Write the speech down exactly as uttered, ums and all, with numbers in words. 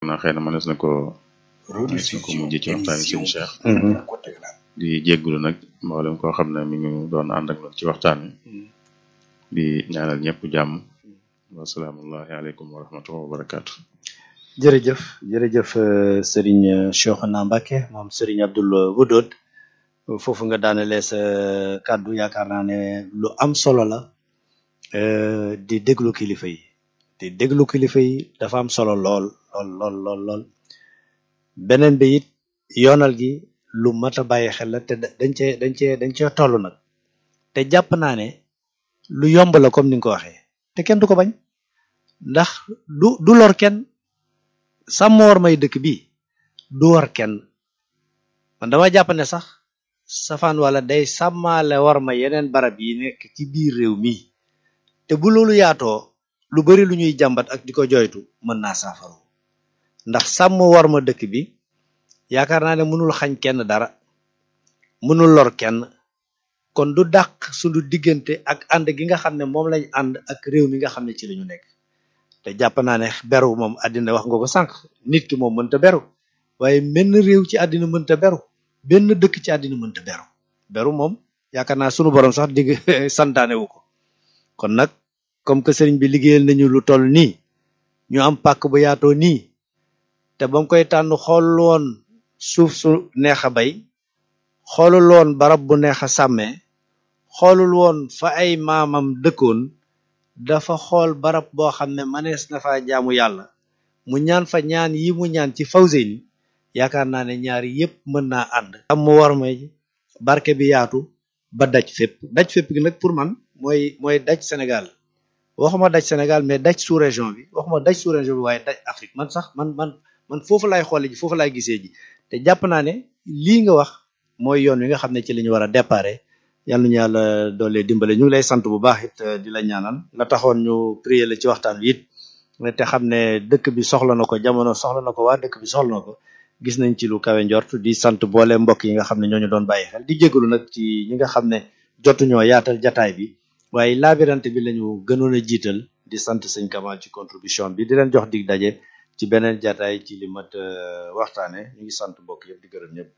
na xëy na mënees na ko mënees na ko mujj ci waxtaan sëñ Cheikh di jéggulu nag mboolem koo xam ne mi ngi doon ànd ak ñun ci waxtaan wi di ñaanal ñëpp jàmm wasalaamullahi aleykum wa rahmatullahi wa barakaatu. jërëjëf jërëjëf Serigne Cheikhouna Mbacké moom Serigne Abdoul Wadoud foofu nga daanelee sa kàddu yaakaar naa ne lu am solo la di déglu kilifa yi di déglu kilifa yi dafa am solo lool lool lool lool lool beneen bi it yoonal gi lu mat a bàyyi xel la te dañ cee dañ cee dañ cee toll nag te jàpp naa ne lu yomb la comme ni nga ko waxee te kenn du ko bañ ndax du du lor kenn sàmm war may dëkk bi du war kenn man dama jàpp ne sax safaan wala day sàmmaale war ma yeneen barab yi nekk ci biir réew mi te bu loolu yaatoo lu bari lu ñuy jàmbat ak di ko joytu mën naa saafaru ndax sàmm war ma dëkk bi yaakaar naa ne mënul xañ kenn dara mënul lor kenn kon du dàq suñu diggante ak ànd gi nga xam ne moom lañ ànd ak réew mi nga xam ne ci lañu nekk te jàpp naa ne beru moom àddina wax nga ko sànq nit ki moom mënta beru waaye menn réew ci àddina mënta beru benn dëkk ci àddina mënta beru beru moom yaakaar naa sunu borom sax digg santaane wu ko kon nag comme que sëriñ bi liggéeyal nañu lu toll nii ñu am pàkk bu yaatoo nii te ba mu koy tànn xoolul woon suuf su neex a bay xoolul woon barab bu neex a sàmmee xoolul woon fa ay maamam dëkkoon dafa xool barab boo xam ne manees na fa jaamu yàlla mu ñaan fa ñaan yi mu ñaan ci Fawzeyni yaakaar naa ne ñaari yépp mën naa ànd am mu war may barke bi yaatu ba daj fépp daj fépp gi nag pour man mooy mooy daj Sénégal waxuma daj Sénégal mais daj sous région bi waxuma daj sous région bi waaye daj Afrique man sax man man man foofu laay xoole ji foofu laay gisee ji te jàpp naa ne lii nga wax mooy yoon wi nga xam ne ci la ñu war a déparé yàlla ñu yàlla doole dimbale ñu ngi lay sant bu baax it di la ñaanal la taxoon ñu prier la ci waxtaan wi it te xam ne dëkk bi soxla na ko jamono soxla na ko waa dëkk bi soxla na ko gis nañ ci lu kawe njort di sant boole mbokk yi nga xam ne ñoo ñu doon bàyyi xel di jégalu nag ci ñi nga xam ne jotuñoo yaatal jataay bi waaye labirante bi lañu gënoon a jiital di sant sëñ Kamal ci contribution bi di leen jox dig daje ci beneen jataay ci li mat waxtaane ñu ngi sant mbokk yëpp di gërëm ñëpp